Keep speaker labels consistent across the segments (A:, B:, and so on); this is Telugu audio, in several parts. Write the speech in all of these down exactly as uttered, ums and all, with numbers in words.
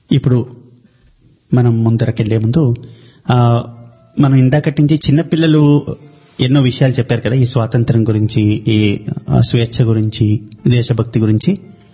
A: ఇప్పుడు మనం ముందరకెళ్లే ముందు ఆ, మనం ఇందాకటి నుంచి చిన్నపిల్లలు ఎన్నో విషయాలు చెప్పారు కదా, ఈ స్వాతంత్రం గురించి, ఈ ఆ, స్వేచ్ఛ గురించి, దేశభక్తి గురించి.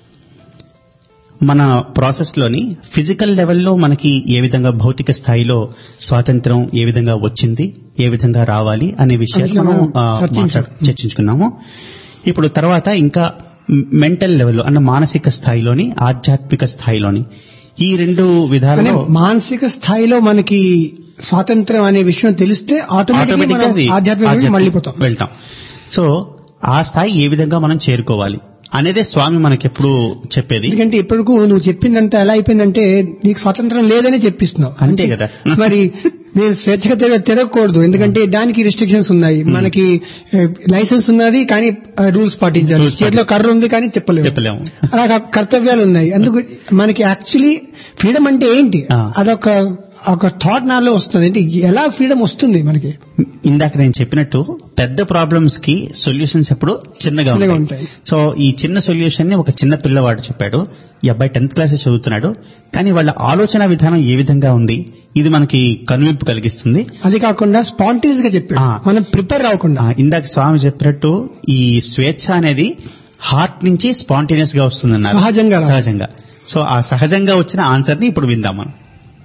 A: మన ప్రాసెస్ లోని ఫిజికల్ లెవెల్లో మనకి ఏ విధంగా భౌతిక స్థాయిలో స్వాతంత్రం ఏ విధంగా వచ్చింది, ఏ విధంగా రావాలి అనే విషయాలు మనం ఆ, మాట్లాడు- చర్చించుకున్నాము. ఇప్పుడు తర్వాత ఇంకా మెంటల్ లెవెల్లో అన్న మానసిక స్థాయిలోని, ఆధ్యాత్మిక స్థాయిలోని ఈ రెండు
B: అనే
A: విధాలలో
B: మానసిక స్థాయిలో మనకి స్వాతంత్రం అనే విషయం తెలిస్తే ఆటోమేటిక్
A: ఆటోమేటిక్గా అది
B: ఆధ్యాత్మిక
A: ఆధ్యాత్మిక
B: మళ్ళీపోతాం.
A: వెళ్తాం. సో ఆ స్థాయి ఏ విధంగా మనం చేరుకోవాలి అనేదే స్వామి మనకెప్పుడు చెప్పేది.
B: ఎందుకంటే ఇప్పటికు నువ్వు చెప్పిందంతా ఎలా అయిపోయిందంటే నీకు స్వాతంత్రం లేదని చెప్పిస్తున్నావు.
A: అంతే కదా.
B: మరి నేను స్వేచ్ఛగా తిరగ తిరగకూడదు, ఎందుకంటే దానికి రిస్ట్రిక్షన్స్ ఉన్నాయి. మనకి లైసెన్స్ ఉన్నది కానీ రూల్స్ పాటించాలి,
A: Rules
B: చేతిలో కర్ర ఉంది కానీ తిప్పలేము,
A: చెప్పలేము.
B: అలాగా కర్తవ్యాలు ఉన్నాయి. అందుకు మనకి యాక్చువల్లీ ఫ్రీడమ్ అంటే ఏంటి,
A: ఆ.
B: అదొక ఒక థాట్ నాలో వస్తుంది. అంటే ఎలా ఫ్రీడమ్ వస్తుంది మనకి?
A: ఇందాక నేను చెప్పినట్టు పెద్ద ప్రాబ్లమ్స్ కి సొల్యూషన్స్ ఎప్పుడు చిన్నగా
B: చిన్నగా
A: ఉంటాయి.
B: ఉంటాయి.
A: సో ఈ చిన్న సొల్యూషన్ ని ఒక చిన్న పిల్లవాడు చెప్పాడు. ఈ అబ్బాయి టెన్త్ క్లాస్ చదువుతున్నాడు, కానీ వాళ్ళ ఆలోచన విధానం ఏ విధంగా ఉంది, ఇది మనకి కనువిప్పు కలిగిస్తుంది.
B: అది కాకుండా స్పాంటేనియస్ గా చెప్పాడు,
A: ఆ.
B: మనం ప్రిపేర్ అవ్వకుండా.
A: ఆ, ఇందాక స్వామి చెప్పినట్టు ఈ స్వేచ్ఛ అనేది హార్ట్ నుంచి స్పాంటేనియస్ గా వస్తుందన్నారు.
B: సహజంగా రావాలి.
A: సహజంగా. సో ఆ సహజంగా వచ్చిన ఆన్సర్ ని ఇప్పుడు విందాం మనం.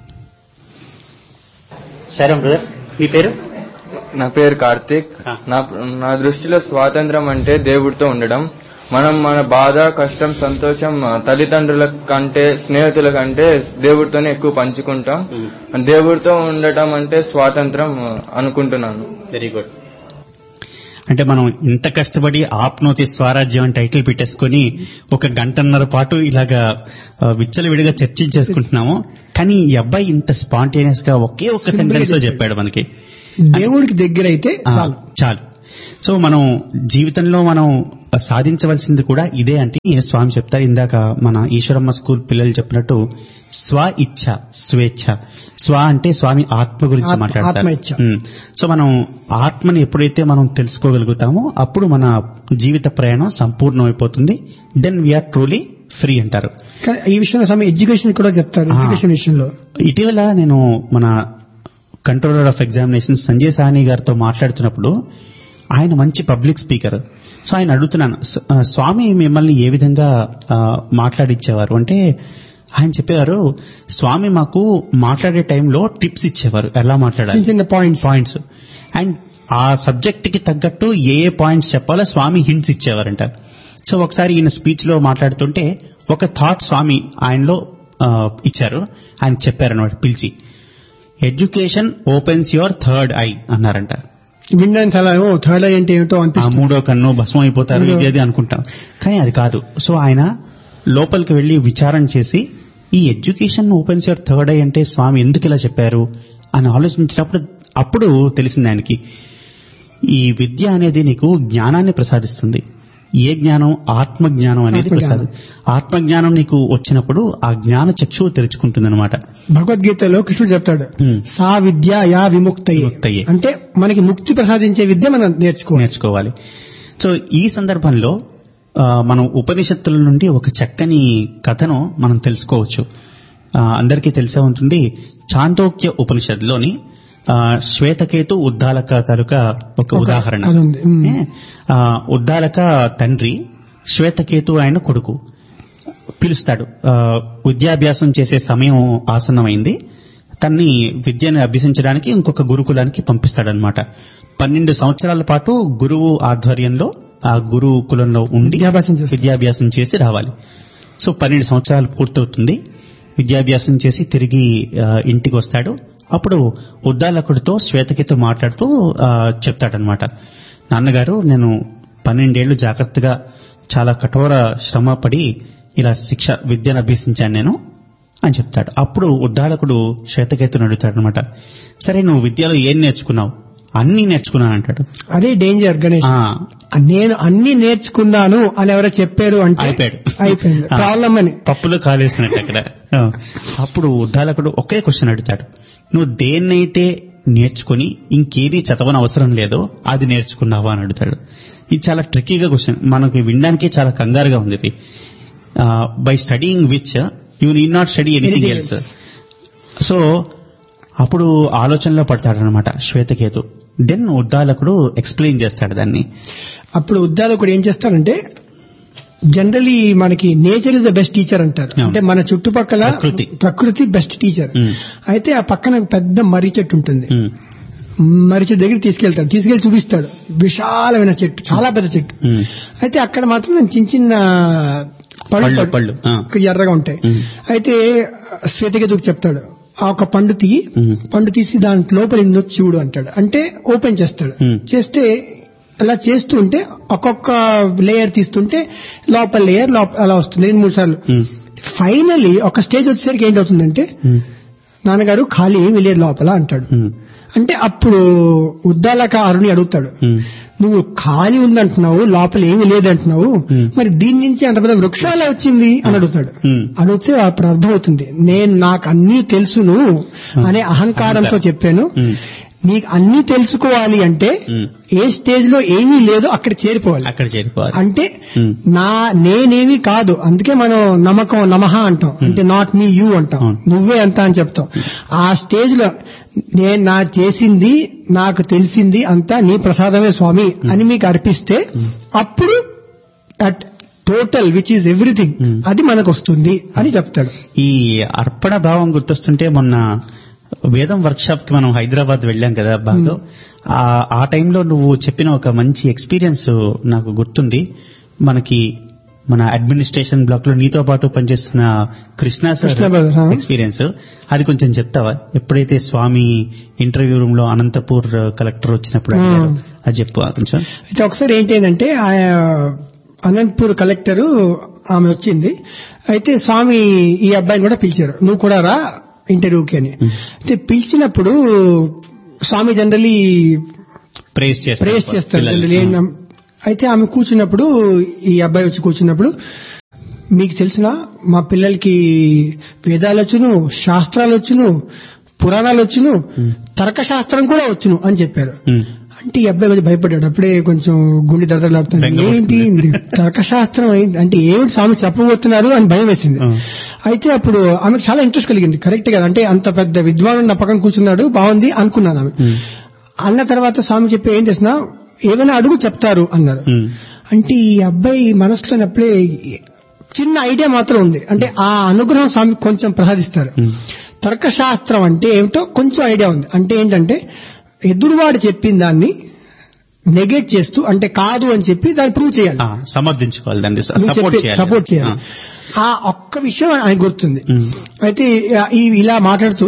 A: సరే బ్రదర్, మీ పేరు?
C: నా పేరు కార్తీక్.
A: ఆ.
C: నా నా దృష్టిలో స్వాతంత్రం అంటే దేవుడితో ఉండడం. మనం మన బాధ, కష్టం, సంతోషం తల్లిదండ్రుల కంటే, స్నేహితుల కంటే దేవుడితోనే ఎక్కువ పంచుకుంటాం. దేవుడితో ఉండటం అంటే స్వాతంత్రం అనుకుంటున్నాను.
A: Very good. అంటే మనం ఇంత కష్టపడి ఆప్నోతి స్వరాజ్యం అని టైటిల్ పెట్టేసుకుని ఒక గంటన్నర పాటు ఇలాగా ఆ, విచ్చలవిడిగా చర్చించేసుకుంటున్నాము. కానీ ఈ అబ్బాయి ఇంత స్పాంటేనియస్ గా ఒకే ఒక్క
B: Simple
A: సెంటెన్స్ లో
B: గా
A: చెప్పాడు మనకి.
B: దేవుడికి దగ్గర అయితే
A: ఆ,
B: చాలు.
A: చాలు. సో మనం జీవితంలో మనం సాధించవలసింది కూడా ఇదే అంటే ఈయన స్వామి చెప్తారు. ఇందాక మన ఈశ్వరమ్మ స్కూల్ పిల్లలు చెప్పినట్టు స్వ ఇచ్ఛ, స్వేచ్ఛ. స్వ అంటే స్వామి ఆత్మ గురించి
B: ఆత్మ-
A: మాట్లాడతారు.
B: ఆత్మ ఇచ్ఛ.
A: ఉమ్. సో మనం ఆత్మని ఎప్పుడైతే మనం తెలుసుకోగలుగుతామో అప్పుడు మన జీవిత ప్రయాణం సంపూర్ణమైపోతుంది. దెన్ వీఆర్ ట్రూలీ ఫ్రీ అంటారు.
B: కానీ ఈ విషయంలో స్వామి ఎడ్యుకేషన్ కూడా చెప్తారు.
A: ఆ.
B: ఎడ్యుకేషన్ విషయంలో
A: ఇటీవల నేను మన controller of examination Sanjay Sawhney గారితో మాట్లాడుతున్నప్పుడు ఆయన మంచి పబ్లిక్ స్పీకర్. సో ఆయన అడుగుతున్నాను, "స- ఆ, స్వామి మిమ్మల్ని ఏ విధంగా ఆ, మాట్లాడిచ్చేవారు అంటే ఆయన చెప్పేవారు, స్వామి మాకు మాట్లాడే టైంలో టిప్స్ ఇచ్చేవారు, ఎలా
B: చిన్న
A: మాట్లాడాలి,
B: చిన్న పాయింట్స్.
A: పాయింట్స్. అండ్ ఆ సబ్జెక్ట్ కి తగ్గట్టు ఏ ఏ పాయింట్స్ చెప్పాలో స్వామి హింట్స్ ఇచ్చేవారంట. సో ఒకసారి ఈయన స్పీచ్ లో మాట్లాడుతుంటే ఒక థాట్ స్వామి ఆయనలో ఆ, ఇచ్చారు. ఆయన చెప్పారన్నమాట పిలిచి, education opens your third I అన్నారంట.
B: వినడానికి చాలా ఓ థర్డ్ ఐ అంటే ఏమిటో
A: ఆ
B: అనిపిస్తుంది.
A: మూడో కన్ను భస్మం అయిపోతారు, ఇది అది అనుకుంటాం. కానీ అది కాదు. సో ఆయన లోపలికి వెళ్లి విచారణ చేసి ఈ education opens your third I అంటే స్వామి ఎందుకు ఇలా చెప్పారు అని ఆలోచించినప్పుడు అప్పుడు తెలిసింది ఆయనకి, ఈ విద్య అనేది నీకు జ్ఞానాన్ని ప్రసాదిస్తుంది. ఏ జ్ఞానం? ఆత్మ జ్ఞానం అనేది
B: ఆత్మజ్ఞానం.
A: ప్రసాదం. ఆత్మజ్ఞానం నీకు వచ్చినప్పుడు ఆ జ్ఞాన చక్షువు తెరుచుకుంటుంది అనమాట.
B: భగవద్గీతలో కృష్ణుడు చెప్తాడు,
A: Hmm.
B: సా విద్య యా విముక్తయే.
A: విముక్తయే.
B: అంటే మనకి ముక్తి ప్రసాదించే విద్య మనం నేర్చుకోవాలి.
A: నేర్చుకోవాలి. సో ఈ సందర్భంలో ఆ, మనం ఉపనిషత్తుల నుండి ఒక చక్కని కథను మనం తెలుసుకోవచ్చు. ఆ, అందరికీ తెలిసే ఉంటుంది. చాందోక్య ఉపనిషత్తులోని ఆ, శ్వేతకేతు ఉద్దాలక తాలూకా ఒక
B: ఒక
A: ఉదాహరణ.
B: కథ ఉంది. మ్.
A: ఏ, ఆ, ఉద్దాలక తండ్రి శ్వేతకేతు ఆయన కొడుకు పిలుస్తాడు. ఆ, విద్యాభ్యాసం చేసే సమయం ఆసన్నమైంది. తన్ని విద్యను అభ్యసించడానికి ఇంకొక గురుకులానికి పంపిస్తాడనమాట. పన్నెండు సంవత్సరాల పాటు గురువు ఆధ్వర్యంలో ఆ గురుకులంలో ఉండి
B: విద్యాభ్యాసం చేస్తాడు.
A: విద్యాభ్యాసం చేసి రావాలి. సో పన్నెండు సంవత్సరాలు పూర్తవుతుంది. విద్యాభ్యాసం చేసి తిరిగి ఆ, ఇంటికి వస్తాడు. అప్పుడు ఉద్దాలకుడితో శ్వేతకేతు మాట్లాడుతూ ఆ, చెప్తాడనమాట, నాన్నగారు నేను పన్నెండేళ్లు జాగ్రత్తగా చాలా కఠోర శ్రమ పడి ఇలా శిక్ష విద్యను అభ్యసించాను నేను అని చెప్తాడు. అప్పుడు ఉద్దాలకుడు శ్వేతకేతుని అడుగుతాడు అనమాట, సరే నువ్వు విద్యలో ఏం నేర్చుకున్నావు? అన్ని నేర్చుకున్నాను అంటాడు.
B: అదే డేంజర్ గణేష్.
A: ఆ,
B: నేను అన్ని నేర్చుకున్నాను అని ఎవరో చెప్పారు అంటే
A: అయిపోయాడు.
B: అయిపోయింది
A: ఆ.
B: ప్రాబ్లం అని.
A: పప్పులో కాలేసినట్టు అక్కడ. ఆ, అప్పుడు ఉద్దాలకుడు ఒకే క్వశ్చన్ అడుగుతాడు, నువ్వు దేన్నైతే నేర్చుకుని ఇంకేది చదవని అవసరం లేదో అది నేర్చుకున్నావా అని అడుగుతాడు. ఇది చాలా ట్రిక్కీగా క్వశ్చన్, మనకి వినడానికి చాలా కంగారుగా ఉంది ఇది. By studying which you need not study anything else. So అప్పుడు ఆలోచనలో పడతాడనమాట శ్వేతకేతు. దెన్ ఉద్దాలకుడు ఎక్స్ప్లెయిన్ చేస్తాడు దాన్ని.
B: అప్పుడు ఉద్దాలకుడు ఏం చేస్తాడంటే, జనరలీ మనకి nature is the best teacher అంటారు. అంటే మన చుట్టుపక్కల
A: ప్రకృతి.
B: ప్రకృతి బెస్ట్ టీచర్. అయితే ఆ పక్కన పెద్ద మర్రి చెట్టు ఉంటుంది. మర్రి చెట్టు దగ్గర తీసుకెళ్తాడు, తీసుకెళ్లి చూపిస్తాడు. విశాలమైన చెట్టు, చాలా పెద్ద చెట్టు. అయితే అక్కడ మాత్రం చిన్న చిన్న పళ్ళు
A: పళ్ళు
B: ఎర్రగా ఉంటాయి. అయితే శ్వేతకేతుకు చెప్తాడు, ఆ ఒక పండు తీయి, పండు తీసి దాని లోపల ఎన్నో చూడు అంటాడు. అంటే ఓపెన్ చేస్తాడు. చేస్తే అలా చేస్తూ ఉంటే ఒక్కొక్క లేయర్ తీస్తుంటే లోపల లేయర్ అలా వస్తుంది రెండు మూడు సార్లు. ఫైనలీ ఒక స్టేజ్ వచ్చేసరికి ఏంటవుతుందంటే, నాన్నగారు ఖాళీ ఏమి లేదు లోపల అంటాడు. అంటే అప్పుడు ఉద్దాలక అరుణి అడుగుతాడు, నువ్వు ఖాళీ ఉందంటున్నావు, లోపల ఏమీ లేదంటున్నావు, మరి దీని నుంచి అంత పెద్ద వృక్షాలే వచ్చింది అని అడుగుతాడు. అడిగితే అప్పుడు అర్థమవుతుంది, నేను నాకు అన్నీ తెలుసును అనే అహంకారంతో చెప్పాను. నీకు అన్ని తెలుసుకోవాలి అంటే ఏ స్టేజ్ లో ఏమీ లేదో అక్కడ చేరిపోవాలి.
A: అక్కడ చేరిపోవాలి
B: అంటే నా నేనేమి కాదు. అందుకే మనం నమ్మకం నమః అంటాం. అంటే నాట్ మీ యూ అంటాం, నువ్వే అంత అని చెప్తాం. ఆ స్టేజ్ లో నేను నా చేసింది, నాకు తెలిసింది అంతా నీ ప్రసాదమే స్వామి అని మీకు అర్పిస్తే అప్పుడు that total which is everything అది మనకు వస్తుంది అని చెప్తాడు.
A: ఈ అర్పణ భావం గుర్తొస్తుంటే, మొన్న వేదం వర్క్ షాప్ కి మనం హైదరాబాద్ వెళ్ళాం కదా బాగా. ఆ టైంలో నువ్వు చెప్పిన ఒక మంచి ఎక్స్పీరియన్స్ నాకు గుర్తుంది. మనకి మన అడ్మినిస్ట్రేషన్ బ్లాక్ లో నీతో పాటు పనిచేస్తున్న కృష్ణ సార్ ఎక్స్పీరియన్స్ అది కొంచెం చెప్తావా? ఎప్పుడైతే స్వామి ఇంటర్వ్యూ రూమ్ లో అనంతపూర్ కలెక్టర్ వచ్చినప్పుడు అది చెప్పు కొంచెం.
B: అయితే ఒకసారి ఏంటంటే, అనంతపూర్ కలెక్టర్ ఆమె వచ్చింది. అయితే స్వామి ఈ అబ్బాయిని కూడా పిలిచారు, నువ్వు కూడా రా ఇంటర్వ్యూకి అని. అయితే పిలిచినప్పుడు స్వామి జనరలీ
A: ప్రేస్
B: ప్రేస్ చేస్తారు. అయితే ఆమె కూర్చున్నప్పుడు, ఈ అబ్బాయి వచ్చి కూర్చున్నప్పుడు, మీకు తెలిసిన మా పిల్లలకి వేదాలు వచ్చును, శాస్త్రాలు వచ్చును, పురాణాలు వచ్చును, తర్కశాస్త్రం కూడా వచ్చును అని చెప్పారు. అంటే ఈ అబ్బాయి కొంచెం భయపడ్డాడు. అప్పుడే కొంచెం గుండె దడదలాడుతుంది. ఏంటి తర్కశాస్త్రం అంటే ఏమిటి స్వామి చెప్పబోతున్నారు అని భయం వేసింది. అయితే అప్పుడు ఆమెకు చాలా ఇంట్రెస్ట్ కలిగింది. కరెక్ట్ కదా, అంటే అంత పెద్ద విద్వాను నా పక్కన కూర్చున్నాడు, బాగుంది అనుకున్నాను ఆమె. అన్న తర్వాత స్వామి చెప్పి ఏం చేసినా ఏమైనా అడుగు చెప్తారు అన్నారు. అంటే ఈ అబ్బాయి మనసులో అప్పుడే చిన్న ఐడియా మాత్రం ఉంది. అంటే ఆ అనుగ్రహం స్వామి కొంచెం ప్రసాదిస్తారు. తర్కశాస్త్రం అంటే ఏమిటో కొంచెం ఐడియా ఉంది. అంటే ఏంటంటే ఎదురువాడు చెప్పిన దాన్ని నెగెట్ చేస్తూ, అంటే కాదు అని చెప్పి దాన్ని ప్రూవ్ చేయాలి,
A: సమర్థించుకోవాలి, దాన్ని
B: సపోర్ట్ చేయాలి. ఆ ఒక్క విషయం ఆయన గుర్తుంది. అయితే ఇలా మాట్లాడుతూ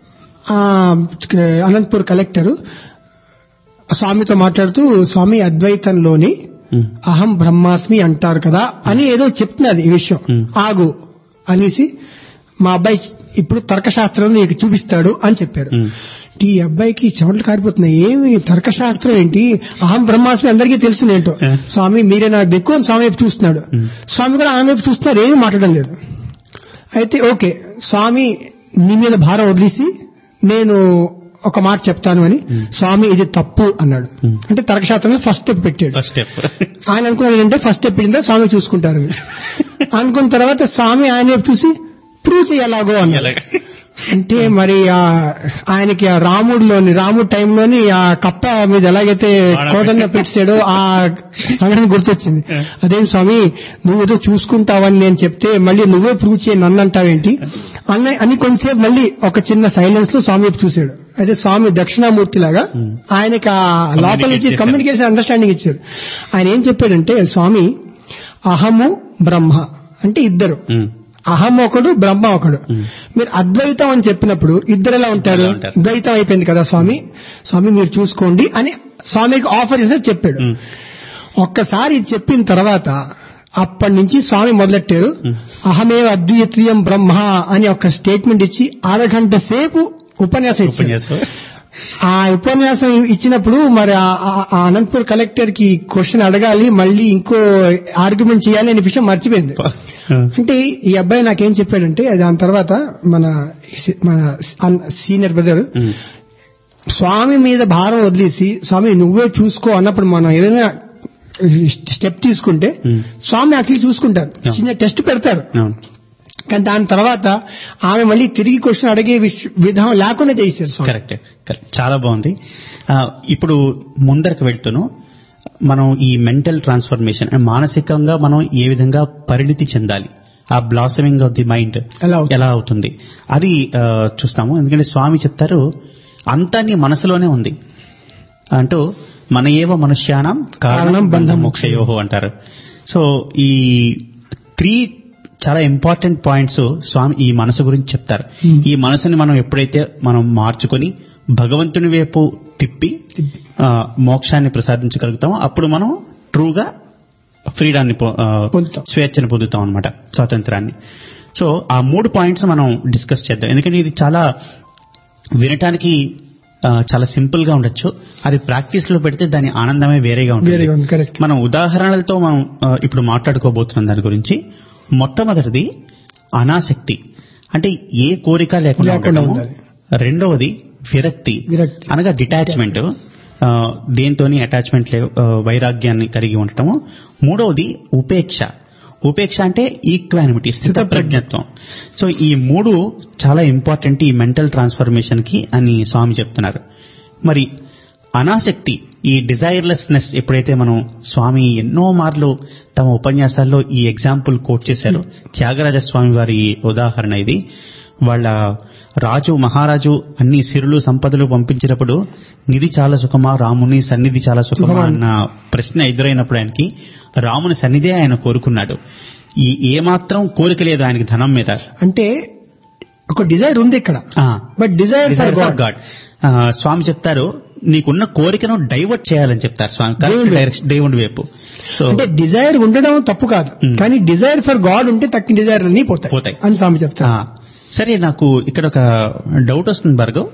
B: అనంతపూర్ కలెక్టర్ స్వామితో మాట్లాడుతూ, స్వామి అద్వైతంలోని అహం బ్రహ్మాస్మి అంటారు కదా అని ఏదో చెప్తున్నది ఈ విషయం, ఆగు అనేసి మా అబ్బాయి ఇప్పుడు తర్కశాస్త్రం నీకు చూపిస్తాడు అని చెప్పారు. ఈ అబ్బాయికి చెమటలు కారిపోతున్నాయి. ఏమి తర్కశాస్త్రం ఏంటి, అహం బ్రహ్మాస్మి అందరికీ తెలుసునేంటో, స్వామి మీరే నాకు దిక్కు అని స్వామి వైపు చూస్తున్నాడు. స్వామి కూడా ఆమె వైపు చూస్తున్నారు, ఏమీ మాట్లాడడం లేదు. అయితే ఓకే స్వామి నీ మీద భారం వదిలేసి నేను ఒక మాట చెప్తాను అని, స్వామి ఇది తప్పు అన్నాడు. అంటే తర్కశాస్త్రంలో ఫస్ట్ స్టెప్ పెట్టాడు. ఆయన అనుకున్నాడు అంటే ఫస్ట్ స్టెప్ పెట్టిందా స్వామి చూసుకుంటారు అనుకున్న తర్వాత స్వామి ఆయన వైపు చూసి ప్రూవ్ చేయాలాగో అన్నాడు. అంటే మరి ఆయనకి ఆ రాముడిలోని రాముడు టైంలోని ఆ కప్ప మీద ఎలాగైతే కోదండ పెట్టాడో ఆ సంఘటన గుర్తొచ్చింది. అదేం స్వామి నువ్వు ఏదో చూసుకుంటావని నేను చెప్తే మళ్ళీ నువ్వే ప్రూవ్ చేయి నన్ను అంటావేంటి అన్న అని కొంచెంసేపు మళ్ళీ ఒక చిన్న సైలెన్స్ లో స్వామి చూశాడు. అయితే స్వామి దక్షిణామూర్తి లాగా ఆయనకి ఆ లోపల నుంచి కమ్యూనికేషన్ అండర్స్టాండింగ్ ఇచ్చారు. ఆయన ఏం చెప్పాడంటే, స్వామి అహము బ్రహ్మ అంటే ఇద్దరు, అహం ఒకడు బ్రహ్మ ఒకడు. మీరు అద్వైతం అని చెప్పినప్పుడు ఇద్దరు ఎలా ఉంటారు, ద్వైతం అయిపోయింది కదా స్వామి, స్వామి మీరు చూసుకోండి అని స్వామికి ఆఫర్ చేసినట్టు చెప్పాడు. ఒక్కసారి చెప్పిన తర్వాత అప్పటి నుంచి స్వామి మొదలెట్టారు, అహమేవ అద్వితీయం బ్రహ్మ అని ఒక స్టేట్మెంట్ ఇచ్చి అరగంట సేపు ఉపన్యాసం ఇచ్చారు. ఆ ఉపన్యాసం ఇచ్చినప్పుడు మరి ఆ అనంతపూర్ కలెక్టర్ కి క్వశ్చన్ అడగాలి, మళ్ళీ ఇంకో ఆర్గ్యుమెంట్ చేయాలి అనే విషయం మర్చిపోయింది. అంటే ఈ అబ్బాయి నాకేం చెప్పాడంటే, దాని తర్వాత మన మన సీనియర్ బ్రదర్ స్వామి మీద భారం వదిలేసి స్వామి నువ్వే చూసుకో అన్నప్పుడు మనం ఏదైనా స్టెప్ తీసుకుంటే స్వామి యాక్చువల్లీ చూసుకుంటారు, చిన్న టెస్ట్ పెడతారు. కానీ దాని తర్వాత ఆమె మళ్ళీ తిరిగి క్వశ్చన్ అడిగే విష- విధానం లేకుండా చేశారు స్వామి.
A: కరెక్ట్ కరెక్ట్ చాలా బాగుంది. ఆ, ఇప్పుడు ముందరకు వెళ్తూను మనం ఈ మెంటల్ ట్రాన్స్ఫర్మేషన్ మానసికంగా మనం ఏ విధంగా పరిణితి చెందాలి, ఆ బ్లాసమింగ్ ఆఫ్ ది మైండ్
B: ఎలా అవుతుంది?
A: ఎలా అవుతుంది అది ఆ, చూస్తాము. ఎందుకంటే స్వామి చెప్తారు అంతా నీ మనసులోనే ఉంది అంటూ మన ఏవ మనుష్యానం కారణం బంధం మోక్షయోహో అంటారు. సో ఈ త్రీ చాలా ఇంపార్టెంట్ పాయింట్స్ స్వామి ఈ మనసు గురించి చెప్తారు.
B: Hmm.
A: ఈ మనసుని మనం ఎప్పుడైతే మనం మార్చుకొని భగవంతుని వైపు తిప్పి ఆ, మోక్షాన్ని ప్రసాదించగలుగుతామో అప్పుడు మనం ట్రూగా ఫ్రీడాన్ని పొ- ఆ,
B: పొందుతాం.
A: స్వేచ్ఛను పొందుతాం అనమాట, స్వాతంత్రాన్ని. సో ఆ మూడు పాయింట్స్ మనం డిస్కస్ చేద్దాం. ఎందుకంటే ఇది చాలా వినటానికి ఆ, చాలా సింపుల్ గా ఉండొచ్చు, అది ప్రాక్టీస్ లో పెడితే దాని ఆనందమే వేరేగా
B: వేరేగా ఉంది,
A: ఉంటుంది.
B: correct.
A: మనం ఉదాహరణలతో మనం ఆ, ఇప్పుడు మాట్లాడుకోబోతున్నాం దాని గురించి. మొట్టమొదటిది అనాసక్తి, అంటే ఏ కోరిక లేకుండా
B: లేకుండా
A: ఉండటము.
B: ఉండాలి.
A: రెండవది విరక్తి,
B: విరక్తి.
A: అనగా డిటాచ్మెంట్, దేంతోని అటాచ్మెంట్ లేవు, ఆ, వైరాగ్యాన్ని కలిగి ఉండటము. మూడవది ఉపేక్ష. ఉపేక్ష అంటే ఈక్వానిమిటీ, స్థిత ప్రజ్ఞత్వం. సో ఈ మూడు చాలా ఇంపార్టెంట్ ఈ మెంటల్ ట్రాన్స్ఫర్మేషన్ కి అని స్వామి చెప్తున్నారు. మరి అనాసక్తి, ఈ డిజైర్లెస్నెస్ ఎప్పుడైతే మనం స్వామి ఎన్నో మార్లు తమ ఉపన్యాసాల్లో ఈ ఎగ్జాంపుల్ కోట్ చేశారు. త్యాగరాజ స్వామి వారి ఉదాహరణ ఇది. వాళ్ళ రాజు మహారాజు అన్ని సిరులు సంపదలు పంపించినప్పుడు నిధి చాలా సుఖమా, రాముని సన్నిధి చాలా సుఖమా అన్న ప్రశ్న ఎదురైనప్పుడు ఆయనకి రాముని సన్నిధే ఆయన కోరుకున్నాడు. ఈ ఏమాత్రం కోరిక లేదు ఆయనకి ధనం మీద.
B: అంటే ఒక డిజైర్ ఉంది ఇక్కడ, but desire for God.
A: God స్వామి చెప్తారు నీకున్న కోరికను డైవర్ట్ చేయాలని చెప్తారు స్వామి, కరెక్ట్ డైరెక్షన్ దేవుడి వైపు. సో
B: అంటే డిజైర్ ఉండడం తప్పు కాదు,
A: Hmm.
B: కానీ డిజైర్ ఫర్ గాడ్ ఉంటే తక్కిన డిజైర్ అన్ని పోతాయి
A: పోతాయి.
B: అని స్వామి చెప్తారు.
A: ఆ, సరే నాకు ఇక్కడ ఒక డౌట్ వస్తుంది భార్గవ్.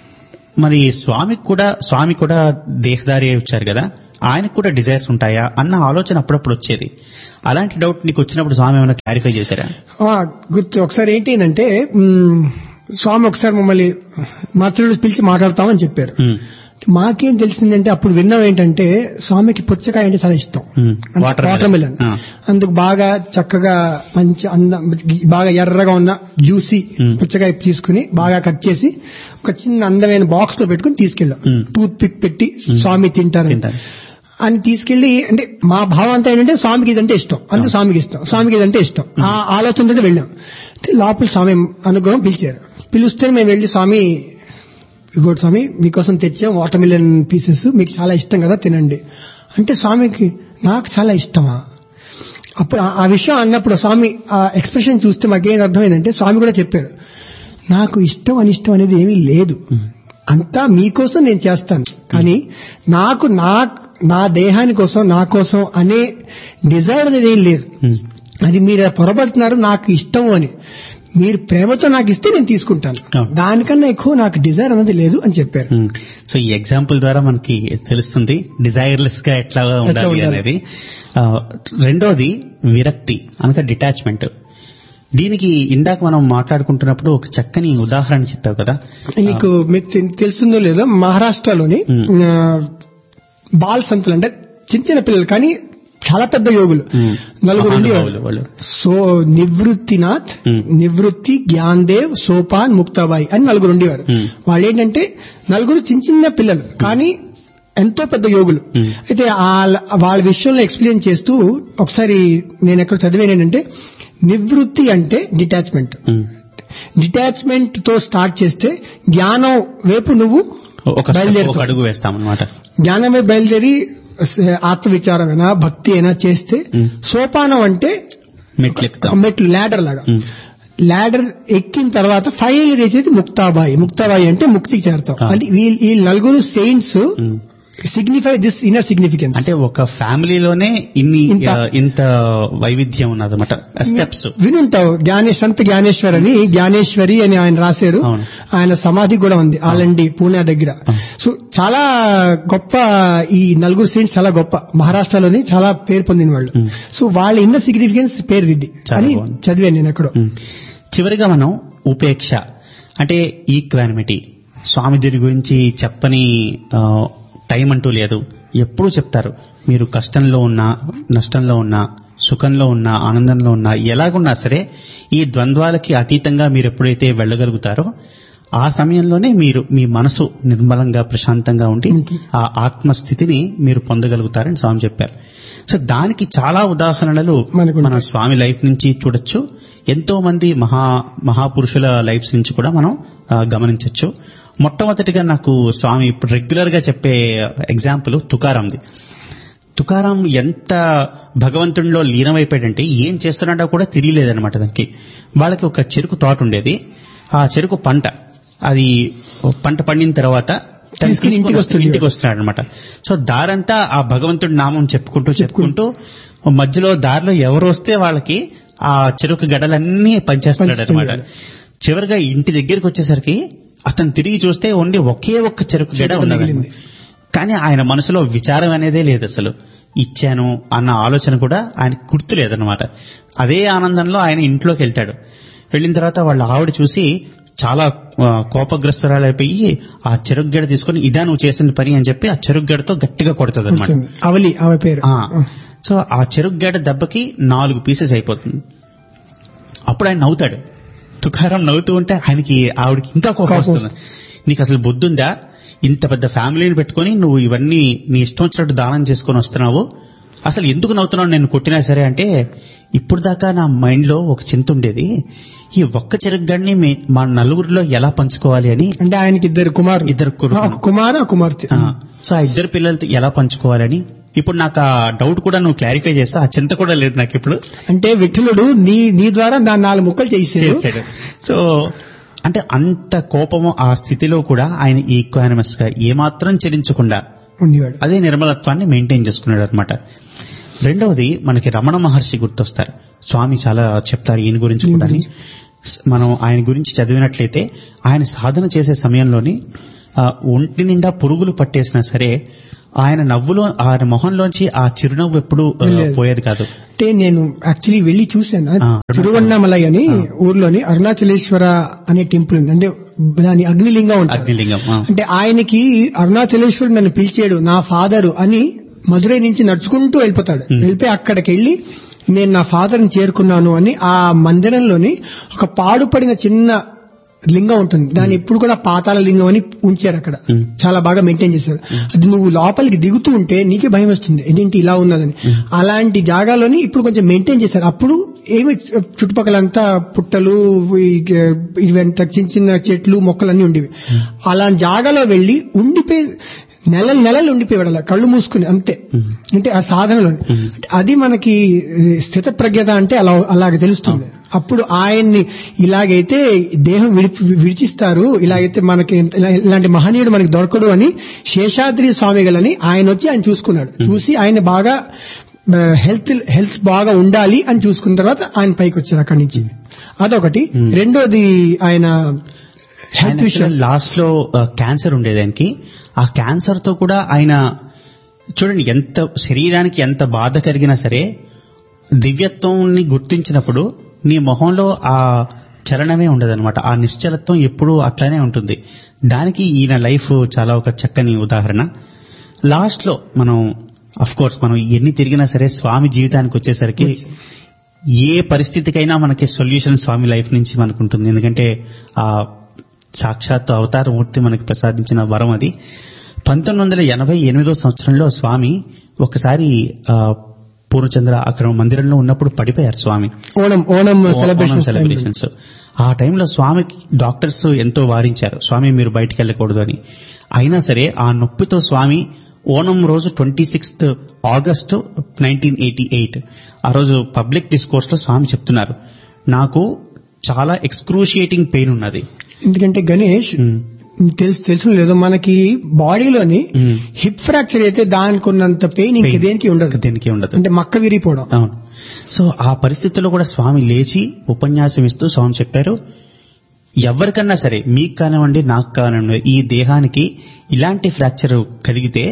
A: మరి స్వామికి కూడా స్వామి కూడా దేహదారి అయి వచ్చారు కదా, ఆయనకు కూడా డిజైర్స్ ఉంటాయా అన్న ఆలోచన అప్పుడప్పుడు వచ్చేది. అలాంటి డౌట్ నీకు వచ్చినప్పుడు స్వామి ఏమైనా క్లారిఫై చేశారా?
B: ఆ, గుర్తు ఒకసారి ఏంటంటే మ్, స్వామి ఒకసారి మమ్మల్ని మాతృడు పిలిచి మాట్లాడతామని చెప్పారు.
A: ఉమ్,
B: మాకేం తెలిసిందంటే అప్పుడు విన్నాం ఏంటంటే స్వామికి పుచ్చకాయ అంటే చాలా ఇష్టం,
A: ఉమ్, వాటర్
B: వాటర్ మిలన్.
A: ఆ,
B: అందుకు బాగా చక్కగా మంచి అందం బాగా ఎర్రగా ఉన్న జ్యూసీ
A: Hmm.
B: పుచ్చకాయ తీసుకుని బాగా కట్ చేసి ఒక చిన్న అందమైన బాక్స్ లో పెట్టుకుని తీసుకెళ్ళాం.
A: Hmm.
B: టూత్ పిక్ పెట్టి స్వామి తింటారు
A: తింటారు.
B: అని తీసుకెళ్లి, అంటే మా భావం అంతా ఏంటంటే స్వామికి ఇదంటే ఇష్టం, అందుకు స్వామికి ఇష్టం, స్వామికి ఇదంటే ఇష్టం, ఆ ఆలోచనతో వెళ్ళాం. అయితే లోపల స్వామి అనుగ్రహం పిలిచారు. పిలిస్తే మేము వెళ్ళి స్వామి ఇగోటి స్వామి మీకోసం తెచ్చాం వాటర్ మిలన్ పీసెస్, మీకు చాలా ఇష్టం కదా తినండి అంటే స్వామికి నాకు చాలా ఇష్టమా. అప్పుడు ఆ- ఆ విషయం అన్నప్పుడు స్వామి ఆ ఎక్స్ప్రెషన్ చూస్తే మాకేం అర్థమైందంటే స్వామి కూడా చెప్పారు నాకు ఇష్టం అనిష్టం అనేది ఏమీ లేదు, అంతా మీకోసం నేను చేస్తాను, కానీ నాకు నా నా దేహాని కోసం నా కోసం అనే డిజైర్ అనేది ఏం లేదు.
A: ఉమ్,
B: అది మీరు పొరపడుతున్నారు నాకు ఇష్టం అని. మీరు ప్రేమతో నాకు ఇస్తే నేను తీసుకుంటాను,
A: అవును.
B: దానికన్నా ఎక్కువ నాకు డిజైర్ అనేది లేదు అని చెప్పారు.
A: ఉమ్. సో ఈ ఎగ్జాంపుల్ ద్వారా మనకి తెలుస్తుంది డిజైర్లెస్ గా ఎట్లా ఉండాలి
B: ఉండాలి.
A: అనేది. ఆ, రెండోది విరక్తి అనగా డిటాచ్మెంట్. దీనికి ఇందాక మనం మాట్లాడుకుంటున్నప్పుడు ఒక చక్కని ఉదాహరణ చెప్పావు కదా.
B: నీకు మీకు తె- తెలుస్తుందో లేదో మహారాష్ట్రలోని
A: Hmm.
B: ఆ, బాల్ సంతులు అంటే చిన్న చిన్న పిల్లలు కానీ చాలా పెద్ద యోగులు
A: ఉమ్,
B: నలుగురు
A: మహానుభావులు
B: ఉండేవాళ్ళు.
A: వాళ్ళు.
B: So నివృత్తినాథ్,
A: Hmm.
B: నివృత్తి, జ్ఞాన్దేవ్, సోపాన్, ముక్తాబాయి అని నలుగురు ఉండేవారు.
A: Hmm.
B: వాళ్ళు ఏంటంటే నలుగురు చిన్న చిన్న పిల్లలు కానీ ఎంతో పెద్ద యోగులు.
A: Hmm.
B: అయితే ఆ- వాళ్ళ విషయంలో ఎక్స్ప్లెయిన్ చేస్తూ ఒకసారి నేను ఎక్కడ చదివాను ఏంటంటే నివృత్తి అంటే డిటాచ్మెంట్.
A: ఉమ్,
B: డిటాచ్మెంట్ తో స్టార్ట్ చేస్తే జ్ఞానం వైపు నువ్వు
A: ఒక step,
B: బయలుదేరుతావు.
A: ఒక అడుగు వేస్తామన్నమాట.
B: జ్ఞానం వైపు బయలుదేరి స- ఆత్మవిచారమైనా భక్తి అయినా చేస్తే,
A: Hmm.
B: సోపానం అంటే
A: మెట్లు
B: ఒక
A: ఎక్కుతాం.
B: మెట్లు ల్యాడర్ లాగా.
A: ఉమ్,
B: ల్యాడర్ ఎక్కిన తర్వాత ఫైనల్ చేసేది ముక్తాబాయి. ముక్తాబాయి అంటే ముక్తికి చేరతాం.
A: Ah.
B: అంటే వీళ్ళు ఈ నలుగురు saints
A: um.
B: Signify this inner significance.
A: అంటే ఒక ఫ్యామిలీలోనే ఇన్ని
B: ఇంత.
A: ఆ, ఇంత వైవిధ్యం ఉన్నదన్నమాట స్టెప్స్.
B: వినుంటావు జ్ఞానేశ్ సంత జ్ఞానేశ్వర్ అని జ్ఞానేశ్వరి అని ఆయన రాశారు.
A: అవును.
B: ఆయన సమాధి కూడా ఉంది ఆలండి పూణే దగ్గర.
A: అవును.
B: సో చాలా గొప్ప ఈ నలుగురు సెయింట్స్ చాలా గొప్ప మహారాష్ట్రలోని చాలా పేరు పొందిన వాళ్ళు.
A: Hmm.
B: సో వాళ్ళ ఇన్నర్ సిగ్నిఫికెన్స్ పేరు దిద్ది
A: చాలా
B: అని
A: బాగుంది.
B: చదివాను నేను ఎక్కడో.
A: ఉమ్. చివరిగా మనం ఉపేక్ష అంటే ఈక్వానిమిటీ. స్వామి దీని గురించి చెప్పని ఆ, టైం అంటూ లేదు, ఎప్పుడూ చెప్తారు మీరు కష్టంలో ఉన్నా, నష్టంలో ఉన్నా, సుఖంలో ఉన్నా, ఆనందంలో ఉన్నా, ఎలాగున్నా సరే ఈ ద్వంద్వాలకి అతీతంగా మీరు ఎప్పుడైతే వెళ్ళగలుగుతారో ఆ సమయంలోనే మీరు మీ మనసు నిర్మలంగా ప్రశాంతంగా ఉండి ఆ ఆత్మస్థితిని మీరు పొందగలుగుతారని స్వామి చెప్పారు. సో దానికి చాలా ఉదాహరణలు మన స్వామి లైఫ్ నుంచి చూడొచ్చు. ఎంతో మంది మహా మహాపురుషుల లైఫ్స్ నుంచి కూడా మనం గమనించవచ్చు. మొట్టమొదటిగా నాకు స్వామి ఇప్పుడు రెగ్యులర్ గా చెప్పే ఎగ్జాంపుల్ తుకారాంది. తుకారాం ఎంత భగవంతుడిలో లీనమైపోయాడంటే ఏం చేస్తున్నాడో కూడా తెలియలేదనమాట. దానికి వాళ్ళకి ఒక చెరుకు తోట ఉండేది. ఆ చెరుకు పంట అది పంట పండిన తర్వాత ఇంటికి వస్తున్నాడు అనమాట. సో దారంతా ఆ భగవంతుడి నామం చెప్పుకుంటూ చెప్పుకుంటూ మధ్యలో దారిలో ఎవరు వస్తే వాళ్ళకి ఆ చెరుకు గడలన్నీ పనిచేస్తున్నాడు అనమాట. చివరిగా ఇంటి దగ్గరికి వచ్చేసరికి అతను తిరిగి చూస్తే ఓన్లీ ఒకే ఒక్క చెరుకు గడ ఉన్నది. కానీ ఆయన మనసులో విచారం అనేదే లేదు, అసలు ఇచ్చాను అన్న ఆలోచన కూడా ఆయనకు గుర్తు లేదనమాట. అదే ఆనందంలో ఆయన ఇంట్లోకి వెళ్తాడు. వెళ్ళిన తర్వాత వాళ్ళ ఆవిడ చూసి చాలా కోపగ్రస్తురాలైపోయి ఆ చెరుకు గడ తీసుకుని ఇదా నువ్వు చేసిన పని అని చెప్పి ఆ చెరుకు గడతో గట్టిగా కొడుతుంది అనమాట.
B: అవలి ఆమె పేరు.
A: సో ఆ చెరుకు గడ దెబ్బకి నాలుగు పీసెస్ అయిపోతుంది. అప్పుడు ఆయన నవ్వుతాడు. తుకారం నవ్వుతూ ఉంటే ఆయనకి ఆవిడకి ఇంకా కోపం వస్తుంది. నీకు అసలు బుద్ధుందా? ఇంత పెద్ద ఫ్యామిలీని పెట్టుకుని నువ్వు ఇవన్నీ నీ ఇష్టం వచ్చినట్టు దానం చేసుకుని వస్తున్నావు, అసలు ఎందుకు నవ్వుతున్నావు నేను కొట్టినా సరే అంటే, ఇప్పుడు దాకా నా మైండ్ లో ఒక చింత ఉండేది, ఈ ఒక్క చెరుగ్గడిని మా నలుగురిలో ఎలా పంచుకోవాలి అని.
B: అంటే ఆయనకి ఇద్దరు కుమారు
A: ఇద్దరు
B: కుమారు కుమార్తె.
A: సో ఆ ఇద్దరు పిల్లలతో ఎలా పంచుకోవాలని ఇప్పుడు నాకు ఆ డౌట్ కూడా నువ్వు క్లారిఫై చేస్తా. ఆ చింత కూడా లేదు నాకు ఇప్పుడు.
B: అంటే విఠలుడు నీ నీ ద్వారా దాన్ని నాలుగు ముక్కలు చేసాడు.
A: సో అంటే అంత కోపము ఆ స్థితిలో కూడా ఆయన ఈక్వానిమస్ గా ఏమాత్రం చెల్లించకుండా
B: ఉండేవాడు.
A: అదే నిర్మలత్వాన్ని మెయింటైన్ చేసుకున్నాడు అనమాట. రెండవది మనకి రమణ మహర్షి గుర్తొస్తారు. స్వామి చాలా చెప్తారు ఈయన గురించి కూడా. మనం ఆయన గురించి చదివినట్లయితే ఆయన సాధన చేసే సమయంలోని ఒంటి నిండా పురుగులు పట్టేసినా సరే ఆయన నవ్వులో ఆయన మొహంలోంచి ఆ చిరునవ్వు ఎప్పుడు పోయేది కాదు.
B: అంటే నేను యాక్చువల్లీ వెళ్లి చూశాను. తిరువన్నామలై అని ఊర్లోని అరుణాచలేశ్వర అనే టెంపుల్ ఉంది. అంటే దాని అగ్నిలింగం ఉంటుంది.
A: అగ్నిలింగం
B: అంటే ఆయనకి అరుణాచలేశ్వరుడు నన్ను పిలిచాడు నా ఫాదరు అని మధురై నుంచి నడుచుకుంటూ వెళ్ళిపోతాడు. వెళ్ళిపోయి అక్కడికి వెళ్లి నేను నా ఫాదర్ని చేరుకున్నాను అని ఆ మందిరంలోని ఒక పాడుపడిన చిన్న లింగం ఉంటుంది. దాన్ని ఇప్పుడు కూడా పాతాల లింగం అని ఉంచారు అక్కడ. చాలా బాగా మెయింటైన్ చేశారు. అది నువ్వు లోపలికి దిగుతూ ఉంటే నీకే భయం వస్తుంది, ఇదేంటి ఇలా ఉన్నదని. అలాంటి జాగాలోని ఇప్పుడు కొంచెం మెయింటైన్ చేశారు. అప్పుడు ఏమి చుట్టుపక్కలంతా పుట్టలు ఇవంతా చిన్న చిన్న చెట్లు మొక్కలన్నీ ఉండేవి. అలాంటి జాగాలో వెళ్లి ఉండిపోయి నెలలు నెలలు ఉండిపోయాడు అలా కళ్ళు మూసుకుని అంతే. అంటే ఆ సాధనలో అది మనకి స్థిత ప్రజ్ఞత అంటే అలా అలాగే తెలుస్తుంది. అప్పుడు ఆయన్ని ఇలాగైతే దేహం విడిచిస్తారు, ఇలాగైతే మనకి ఇలాంటి మహనీయుడు మనకి దొరకడు అని శేషాద్రి స్వామిగలని ఆయన వచ్చి ఆయన చూసుకున్నాడు. చూసి ఆయన బాగా హెల్త్ హెల్త్ బాగా ఉండాలి అని చూసుకున్న తర్వాత ఆయన పైకి వచ్చారు అక్కడి నుంచి. అదొకటి. రెండోది ఆయన హెల్త్ విషయం
A: లాస్ట్ లో క్యాన్సర్ ఉండేది ఆయనకి. ఆ క్యాన్సర్ తో కూడా ఆయన చూడండి ఎంత శరీరానికి ఎంత బాధ కలిగినా సరే దివ్యత్వాన్ని గుర్తించినప్పుడు నీ మొహంలో ఆ చలనమే ఉండదన్నమాట. ఆ నిశ్చలత్వం ఎప్పుడూ అట్లానే ఉంటుంది. దానికి ఈయన లైఫ్ చాలా ఒక చక్కని ఉదాహరణ. లాస్ట్ లో మనం అఫ్ కోర్స్ మనం ఎన్ని తిరిగినా సరే స్వామి జీవితానికి వచ్చేసరికి ఏ పరిస్థితికైనా మనకి సొల్యూషన్ స్వామి లైఫ్ నుంచి మనకు ఉంటుంది. ఎందుకంటే ఆ సాక్షాత్ అవతారమూర్తి మనకి ప్రసాదించిన వరం అది. పంతొమ్మిది వందల ఎనభై ఎనిమిదో సంవత్సరంలో స్వామి ఒకసారి పూర్ణచంద్ర అక్కడ మందిరంలో ఉన్నప్పుడు పడిపోయారు స్వామి.
B: ఓణం ఓణం
A: సెలబ్రేషన్స్ ఆ టైంలో స్వామికి డాక్టర్స్ ఎంతో వారించారు, స్వామి మీరు బయటికి వెళ్ళకూడదు అని. అయినా సరే ఆ నొప్పితో స్వామి ఓణం రోజు twenty sixth August nineteen eighty eight ఆ రోజు పబ్లిక్ డిస్కోర్స్ లో స్వామి చెప్తున్నారు, నాకు చాలా ఎక్స్క్రూషియేటింగ్ పెయిన్ ఉన్నది.
B: ఎందుకంటే గణేష్ తెలుసు తెలుసు లేదో మనకి బాడీలోని హిప్ ఫ్రాక్చర్ అయితే దానికి ఉన్నంత పెయిన్ ఇంక దేనికి ఉండదు.
A: దేనికి ఉండదు
B: అంటే మక్క విరిగిపోవడం.
A: అవును. సో ఆ పరిస్థితుల్లో కూడా స్వామి లేచి ఉపన్యాసం ఇస్తూ స్వామి చెప్పారు, ఎవరికన్నా సరే మీకు కానివ్వండి నాకు కానివ్వండి ఈ దేహానికి ఇలాంటి ఫ్రాక్చర్ కలిగితే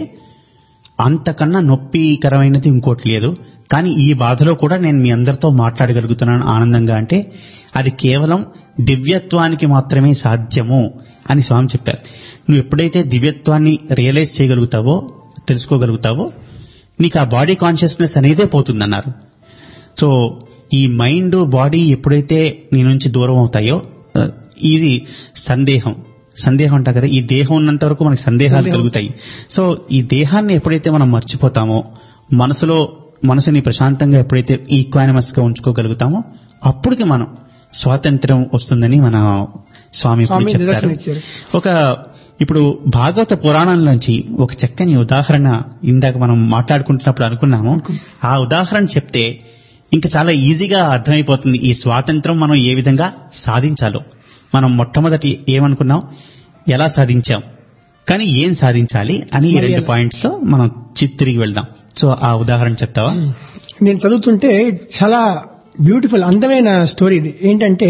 A: అంతకన్నా నొప్పికరమైనది ఇంకోటి లేదు. కానీ ఈ బాధలో కూడా నేను మీ అందరితో మాట్లాడగలుగుతున్నాను ఆనందంగా. అంటే అది కేవలం దివ్యత్వానికి మాత్రమే సాధ్యము అని స్వామి చెప్పారు. నువ్వు ఎప్పుడైతే దివ్యత్వాన్ని రియలైజ్ చేయగలుగుతావో తెలుసుకోగలుగుతావో నీకు ఆ బాడీ కాన్షియస్నెస్ అనేదే పోతుందన్నారు. సో ఈ మైండ్ బాడీ ఎప్పుడైతే నీ నుంచి దూరం అవుతాయో ఇది సందేహం సందేహం అంటారు కదా, ఈ దేహం ఉన్నంత వరకు మనకి సందేహాలు కలుగుతాయి. సో ఈ దేహాన్ని ఎప్పుడైతే మనం మర్చిపోతామో, మనసులో మనసుని ప్రశాంతంగా ఎప్పుడైతే ఈక్వానిమస్ గా ఉంచుకోగలుగుతామో అప్పటికి మనం స్వాతంత్ర్యం వస్తుందని మన స్వామి చెప్తారు. ఒక ఇప్పుడు భాగవత పురాణంలోంచి ఒక చక్కని ఉదాహరణ ఇందాక మనం మాట్లాడుకుంటున్నప్పుడు అనుకున్నాము. ఆ ఉదాహరణ చెప్తే ఇంకా చాలా ఈజీగా అర్థమైపోతుంది ఈ స్వాతంత్రం మనం ఏ విధంగా సాధించాలో. మనం మొట్టమొదటి ఏమనుకున్నాం, ఎలా సాధించాం, కానీ ఏం సాధించాలి అని ఈ రెండు పాయింట్స్ లో మనం తిరిగి వెళ్దాం. సో ఆ ఉదాహరణ చెప్తావా?
B: నేను చదువుతుంటే చాలా బ్యూటిఫుల్ అందమైన స్టోరీ ఇది. ఏంటంటే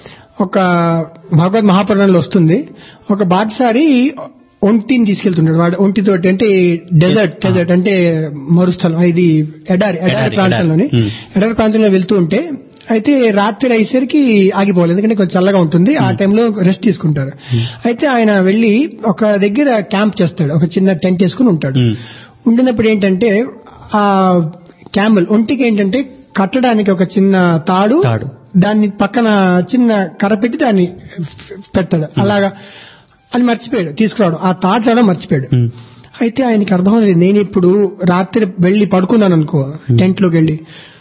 B: ఒక భగవద్ మహాపురాణంలో వస్తుంది, ఒక బాటసారి ఒంటిని తీసుకెళ్తుంటాడు. వాడు ఒంటితోటి అంటే డెజర్ట్ డెజర్ట్ అంటే మరుస్థలం, ఇది ఎడారి ఎడారి ప్రాంతంలోని ఎడారి ప్రాంతంలో వెళ్తూ ఉంటే అయితే రాత్రి అయ్యేసరికి ఆగిపోవాలి, ఎందుకంటే కొంచెం చల్లగా ఉంటుంది. ఆ టైంలో రెస్ట్ తీసుకుంటారు. అయితే ఆయన వెళ్లి ఒక దగ్గర క్యాంప్ చేస్తాడు, ఒక చిన్న టెంట్ వేసుకుని ఉంటాడు. ఉండినప్పుడు ఏంటంటే ఆ క్యామెల్ ఒంటికి ఏంటంటే కట్టడానికి ఒక చిన్న తాడు, దాన్ని పక్కన చిన్న కర్ర పెట్టి దాన్ని పెడతాడు. అలాగా అని మర్చిపోయాడు తీసుకురావడం, ఆ తాడు రావడం మర్చిపోయాడు. అయితే ఆయనకి అర్థం లేదు, నేను ఇప్పుడు రాత్రి వెళ్లి పడుకున్నాను అనుకో టెంట్ లోకి వెళ్లి,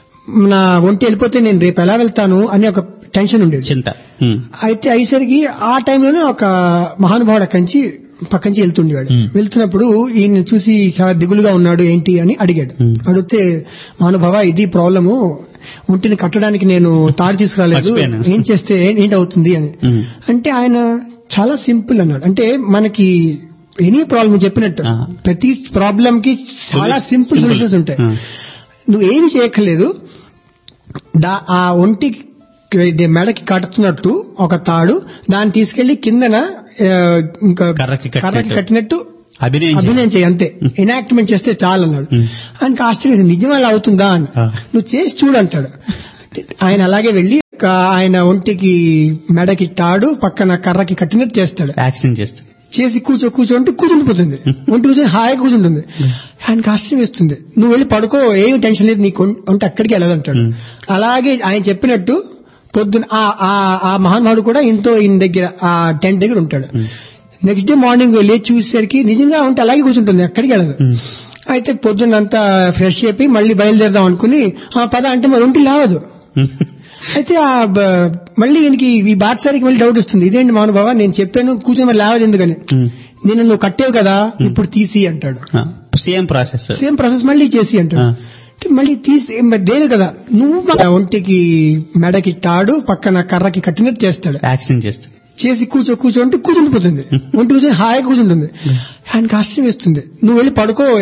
B: నా ఒంటి వెళ్ళిపోతే నేను రేపు ఎలా వెళ్తాను అని ఒక టెన్షన్ ఉండేది, చింత. అయితే అయ్యేసరికి ఆ టైంలోనే ఒక మహానుభావుడు అక్కడి నుంచి పక్క నుంచి వెళ్తుండేవాడు. వెళ్తున్నప్పుడు ఈయన చూసి చాలా దిగులుగా ఉన్నాడు, ఏంటి అని అడిగాడు. అడిగితే మహానుభావ ఇది ప్రాబ్లము, ఒంటిని కట్టడానికి నేను తాడు తీసుకురాలేదు, ఏం చేస్తే ఏంటి అవుతుంది అని అంటే ఆయన చాలా సింపుల్ అన్నాడు. అంటే మనకి ఎనీ ప్రాబ్లం చెప్పినట్టు ప్రతి ప్రాబ్లం కి చాలా సింపుల్ సొల్యూషన్స్ ఉంటాయి. నువ్వేమి చేయక్కర్లేదు, ఆ ఒంటికి మెడకి కట్టుతున్నట్టు ఒక తాడు, దాన్ని తీసుకెళ్లి కిందన ఇంకా కర్రకి కట్టినట్టు అభినయం చేయి, అంతే ఎనాక్ట్మెంట్ చేస్తే చాలు అన్నాడు. ఆయనకి ఆశ్చర్యం, నిజం అలా అవుతుందా అని, నువ్వు చేసి చూడు అంటాడు. ఆయన అలాగే వెళ్లి ఆయన ఒంటికి మెడకి తాడు పక్కన కర్రకి కట్టినట్టు చేస్తాడు, యాక్షన్ చేస్తాడు. చేసి కూర్చో కూర్చో అంటే కూర్చుండిపోతుంది, ఒంటి కూర్చొని హాయిగా కూర్చుంటుంది. ఆయనకు ఆశ్చర్యం వేస్తుంది, నువ్వు వెళ్ళి పడుకో, ఏమి టెన్షన్ లేదు, నీకు ఒంటి అక్కడికి వెళ్ళదంటాడు. అలాగే ఆయన చెప్పినట్టు పొద్దున ఆ మహానుభావుడు కూడా ఇంతో ఈయన దగ్గర ఆ టెంట్ దగ్గర ఉంటాడు. నెక్స్ట్ డే మార్నింగ్ వెళ్ళి చూసేసరికి నిజంగా ఉంటే అలాగే కూర్చుంటుంది, ఎక్కడికి వెళ్ళదు. అయితే పొద్దున్నంతా ఫ్రెష్ అయిపోయి మళ్ళీ బయలుదేరదాం అనుకుని పద అంటే మరి ఒంటి లేవదు. అయితే ఆ మళ్ళీ ఈయనకి ఈ బాటసారికి మళ్ళీ డౌట్ వస్తుంది, ఇదేంటి మహానుభావ నేను చెప్పాను కూర్చొని మరి లేవదు ఎందుకని, నేను నువ్వు కట్టేవు కదా ఇప్పుడు తీసి అంటాడు.
A: సేమ్ ప్రాసెస్
B: సేమ్ ప్రాసెస్ మళ్ళీ చేసి అంటాడు. మళ్ళీ తీసి దేని కదా, నువ్వు ఒంటికి మెడకి తాడు పక్కన కర్రకి కట్టినట్టు చేస్తాడు,
A: యాక్షన్ చేస్తాడు.
B: చేసి కూర్చో కూర్చో అంటే కూర్చుండిపోతుంది, ఒంటి కూర్చొని హాయిగా కూర్చుంటుంది. ఆయనకు ఆశ్చర్యం వేస్తుంది, నువ్వు వెళ్ళి పడుకో,